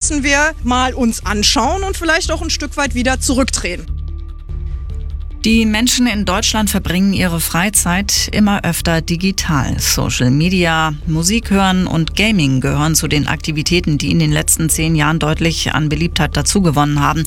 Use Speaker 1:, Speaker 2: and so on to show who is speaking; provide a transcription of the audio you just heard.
Speaker 1: müssen wir mal uns anschauen und vielleicht auch ein Stück weit wieder zurückdrehen.
Speaker 2: Die Menschen in Deutschland verbringen ihre Freizeit immer öfter digital. Social Media, Musik hören und Gaming gehören zu den Aktivitäten, die in den letzten 10 Jahren deutlich an Beliebtheit dazugewonnen haben.